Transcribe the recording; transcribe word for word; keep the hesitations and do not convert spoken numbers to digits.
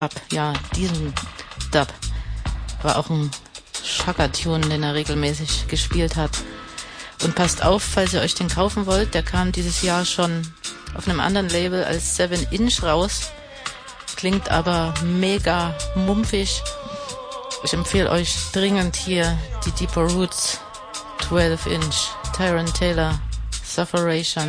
Ja, diesen Dub war auch ein Shaka-Tune, den er regelmäßig gespielt hat. Und passt auf, falls ihr euch den kaufen wollt, der kam dieses Jahr schon auf einem anderen Label als seven inch raus. Klingt aber mega mumpfig. Ich empfehle euch dringend hier die Deeper Roots twelve inch Tyron Taylor Sufferation.